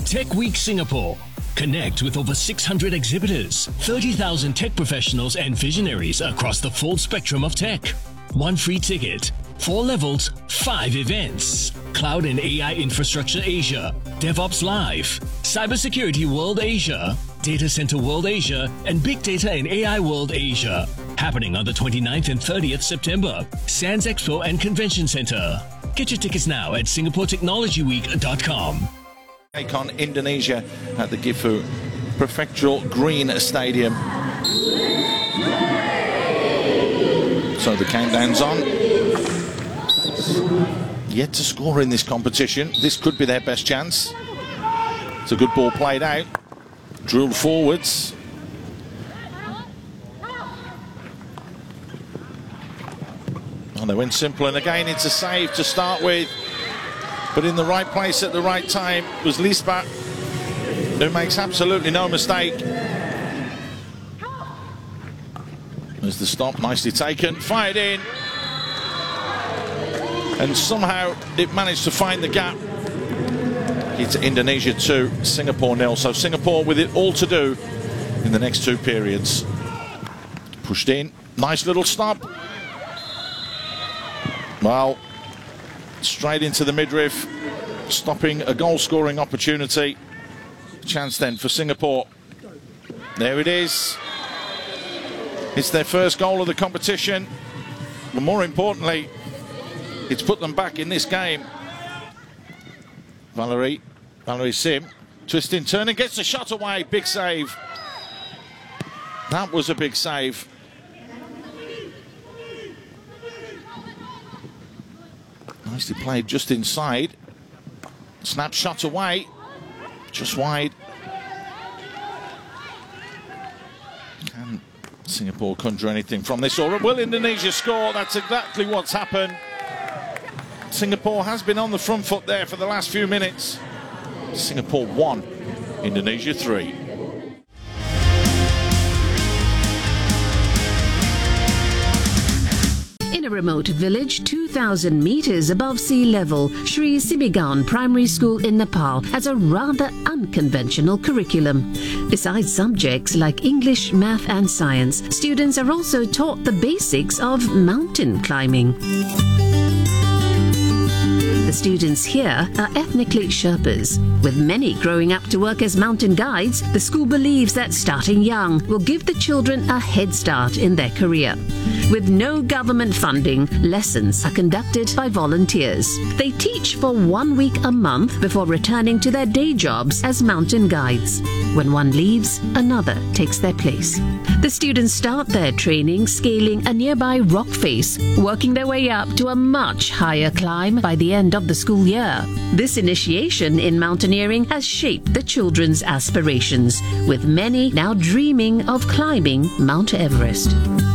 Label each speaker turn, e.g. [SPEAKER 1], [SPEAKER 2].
[SPEAKER 1] Tech Week Singapore. Connect with over 600 exhibitors, 30,000 tech professionals and visionaries across the full spectrum of tech. 1 free ticket, 4 levels, 5 events. Cloud and AI Infrastructure Asia, DevOps Live, Cybersecurity World Asia, Data Center World Asia, and Big Data and AI World Asia. Happening on the 29th and 30th September, Sands Expo and Convention Center. Get your tickets now at singaporetechnologyweek.com.
[SPEAKER 2] Icon Indonesia at the Gifu Prefectural Green Stadium. So the countdown's on. Yet to score in this competition. This could be their best chance. It's a good ball played out. Drilled forwards. Oh, they went simple, and again it's a save to start with. But in the right place at the right time was Lisbeth, who makes absolutely no mistake. There's the stop, nicely taken, fired in. And somehow it managed to find the gap. It's Indonesia 2, Singapore 0. So Singapore with it all to do in the next 2 periods. Pushed in, nice little stop. Well, straight into the midriff, stopping a goal-scoring opportunity. Chance then for Singapore. There it is. It's their first goal of the competition. But more importantly, it's put them back in this game. Valerie Sim, twisting, turning, gets the shot away. Big save. That was a big save. Nicely played just inside. Snapshot away. Just wide. Can Singapore conjure anything from this? Or will Indonesia score? That's exactly what's happened. Singapore has been on the front foot there for the last few minutes. Singapore 1, Indonesia 3.
[SPEAKER 3] In a remote village 2,000 meters above sea level, Sri Sibigaon Primary School in Nepal has a rather unconventional curriculum. Besides subjects like English, math and science, students are also taught the basics of mountain climbing. The students here are ethnically Sherpas. With many growing up to work as mountain guides, the school believes that starting young will give the children a head start in their career. With no government funding, lessons are conducted by volunteers. They teach for 1 week a month before returning to their day jobs as mountain guides. When one leaves, another takes their place. The students start their training scaling a nearby rock face, working their way up to a much higher climb by the end of the school year. This initiation in mountaineering has shaped the children's aspirations, with many now dreaming of climbing Mount Everest.